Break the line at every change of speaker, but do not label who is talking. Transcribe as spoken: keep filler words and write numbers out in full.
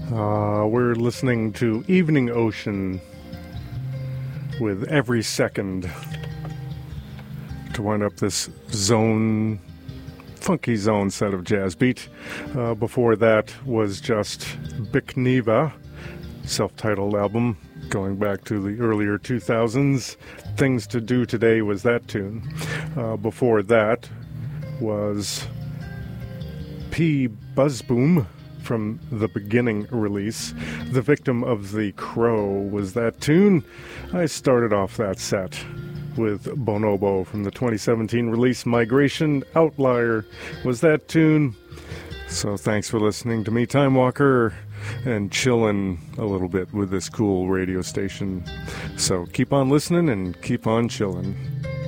Uh, we're listening to Evening Ocean with Every Second to wind up this zone, funky zone set of jazz beat. Uh, before that was just Bikneva, self-titled album going back to the earlier two thousands. Things to Do Today was that tune. Uh, before that was P. Buzzboom from the Beginning release. The Victim of the Crow was that tune. I started off that set with Bonobo from the twenty seventeen release Migration. Outlier was that tune. So thanks for listening to me, Time Walker, and chillin' a little bit with this cool radio station. So keep on listening and keep on chillin'.